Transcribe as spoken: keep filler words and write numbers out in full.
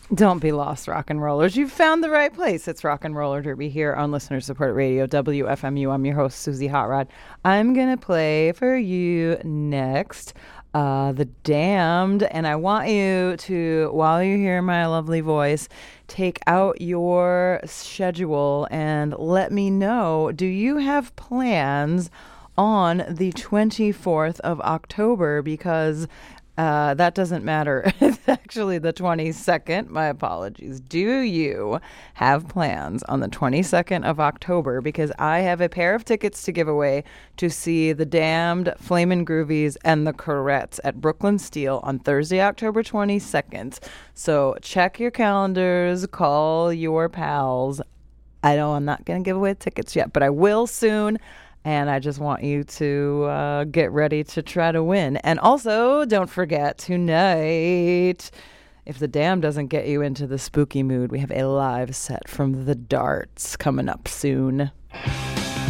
Don't be lost, rock and rollers. You've found the right place. It's Rock and Roller Derby here on Listener Support Radio, W F M U. I'm your host, Susie Hot Rod. I'm going to play for you next uh, The Damned. And I want you to, while you hear my lovely voice, take out your schedule and let me know, do you have plans on the twenty-fourth of October? Because Uh, that doesn't matter. It's actually the twenty-second. My apologies. Do you have plans on the twenty-second of October? Because I have a pair of tickets to give away to see The Damned, Flamin' Groovies, and the Corettes at Brooklyn Steel on Thursday, October twenty-second. So check your calendars. Call your pals. I know I'm not going to give away tickets yet, but I will soon. And I just want you to uh, get ready to try to win. And also, don't forget, tonight, if The Damned doesn't get you into the spooky mood, we have a live set from The Darts coming up soon.